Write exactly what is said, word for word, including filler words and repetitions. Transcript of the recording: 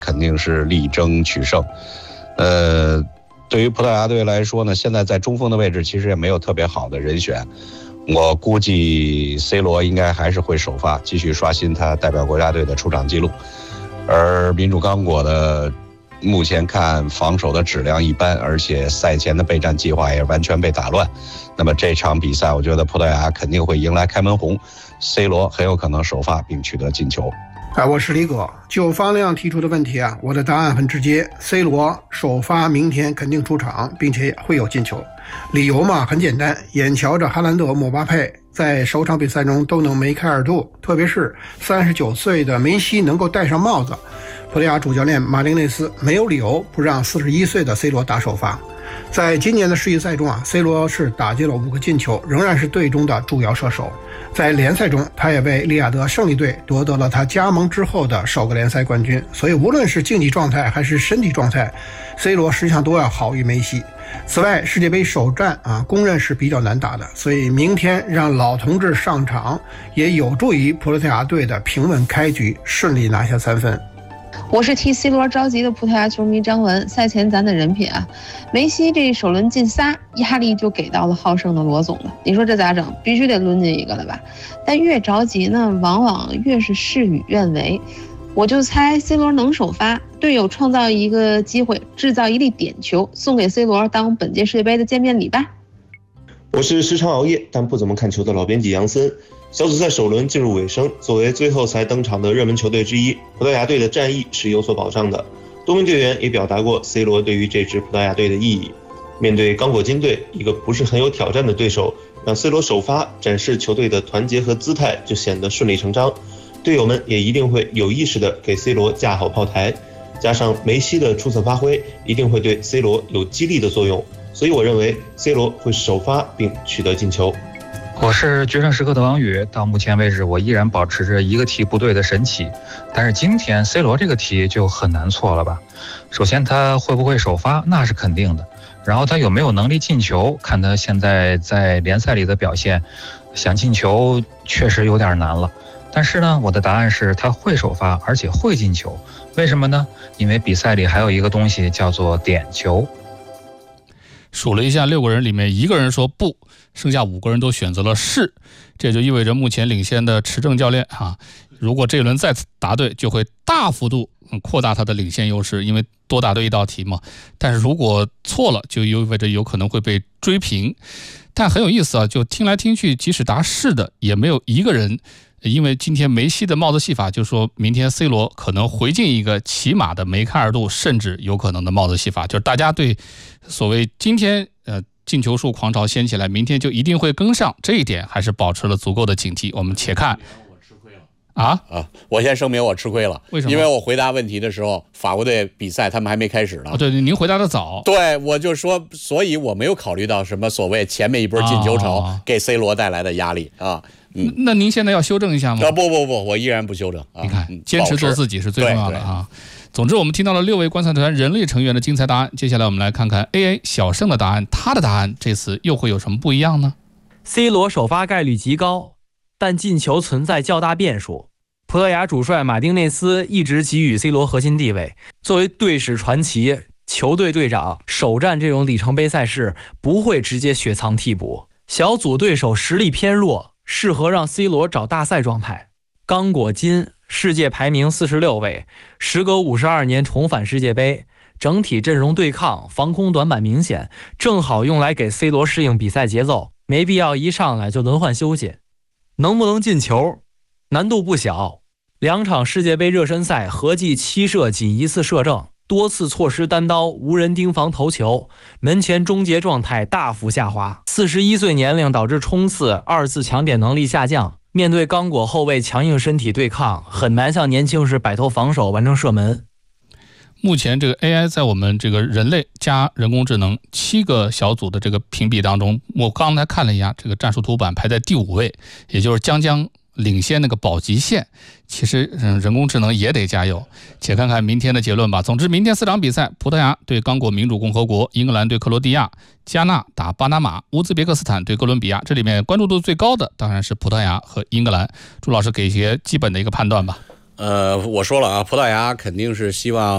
肯定是力争取胜。呃，对于葡萄牙队来说呢，现在在中锋的位置其实也没有特别好的人选，我估计 C 罗应该还是会首发，继续刷新他代表国家队的出场记录。而民主刚果的目前看防守的质量一般，而且赛前的备战计划也完全被打乱。那么这场比赛，我觉得葡萄牙肯定会迎来开门红 ，C 罗很有可能首发并取得进球。 啊，我是李哥。就方亮提出的问题啊，我的答案很直接 ，C 罗首发明天肯定出场，并且会有进球。理由嘛很简单，眼瞧着哈兰德、姆巴佩在首场比赛中都能梅开二度，特别是三十九岁的梅西能够戴上帽子，葡萄牙主教练马丁内斯没有理由不让四十一岁的 C 罗打首发。在今年的世预赛中啊 ，C 罗是打进了五个进球，仍然是队中的主要射手。在联赛中，他也为利雅得胜利队夺得了他加盟之后的首个联赛冠军。所以，无论是竞技状态还是身体状态 ，C 罗实际上都要好于梅西。此外，世界杯首战啊，公认是比较难打的，所以明天让老同志上场，也有助于葡萄牙队的平稳开局，顺利拿下三分。 我是替 C 罗着急的葡萄牙球迷张文。赛前咱得人品啊，梅西这首轮进仨，压力就给到了好胜的罗总了。你说这咋整？必须得抡进一个了吧？但越着急呢，往往越是事与愿违。我就猜 C 罗能首发，队友创造一个机会，制造一粒点球，送给 C 罗当本届世界杯的见面礼吧。 我是时常熬夜但不怎么看球的老编辑杨森。小组赛首轮进入尾声，作为最后才登场的热门球队之一，葡萄牙队的战意是有所保障的。多名队员也表达过 C 罗对于这支葡萄牙队的意义。面对刚果金队，一个不是很有挑战的对手，让 C 罗首发，展示球队的团结和姿态就显得顺理成章。队友们也一定会有意识地给 C 罗架好炮台，加上梅西的出色发挥，一定会对 C 罗有激励的作用。所以我认为 C 罗会首发并取得进球。 我是决胜时刻的王宇，到目前为止我依然保持着一个题不对的神奇，但是今天 C 罗这个题就很难错了吧。首先他会不会首发，那是肯定的，然后他有没有能力进球，看他现在在联赛里的表现，想进球确实有点难了。但是呢，我的答案是他会首发，而且会进球。为什么呢？因为比赛里还有一个东西叫做点球。 数了一下，六个人里面一个人说不，剩下五个人都选择了是，这就意味着目前领先的持正教练啊，如果这一轮再次答对，就会大幅度扩大他的领先优势，因为多答对一道题嘛。但是如果错了，就意味着有可能会被追平。但很有意思啊，就听来听去，即使答是的，也没有一个人。因为今天梅西的帽子戏法就说明天 C 罗可能回进一个起码的梅开二度，甚至有可能的帽子戏法，就是大家对所谓今天呃进球数狂潮掀起来，明天就一定会跟上，这一点还是保持了足够的警惕。我们且看啊啊！我先声明我吃亏了， 为什么？ 因为我回答问题的时候，法国队比赛他们还没开始呢。 哦、对，您回答的早。 对，我就说，所以我没有考虑到什么所谓前面一波进球潮、哦、给 C 罗带来的压力啊。 嗯，那您现在要修正一下吗？ 啊，不不不，我依然不修正。啊、 你看，坚持做自己是最重要的啊。总之，我们听到了六位观赛团人类成员的精彩答案。接下来我们来看看 A A 小胜的答案，他的答案这次又会有什么不一样呢 ？C 罗首发概率极高，但进球存在较大变数。葡萄牙主帅马丁内斯一直给予 C 罗核心地位，作为队史传奇、球队队长，首战这种里程碑赛事不会直接雪藏替补。小组对手实力偏弱，适合让 C 罗找大赛状态。刚果金世界排名四十六位，时隔五十二年重返世界杯，整体阵容对抗、防空短板明显，正好用来给 C 罗适应比赛节奏，没必要一上来就轮换休息。能不能进球？难度不小。两场世界杯热身赛合计七射仅一次射正，多次错失单刀，无人盯防头球，门前终结状态大幅下滑。四十一岁年龄导致冲刺、二次抢点能力下降，面对刚果后卫强硬身体对抗，很难像年轻时摆脱防守完成射门。 目前这个 A I 在我们这个人类加人工智能七个小组的这个评比当中，我刚才看了一下这个战术图版，排在第五位，也就是将将领先那个保级线。其实嗯，人工智能也得加油。且看看明天的结论吧。总之，明天四场比赛，葡萄牙对刚果民主共和国，英格兰对克罗地亚，加纳打巴拿马，乌兹别克斯坦对哥伦比亚。这里面关注度最高的当然是葡萄牙和英格兰。朱老师给一些基本的一个判断吧。 呃，我说了啊，葡萄牙肯定是希望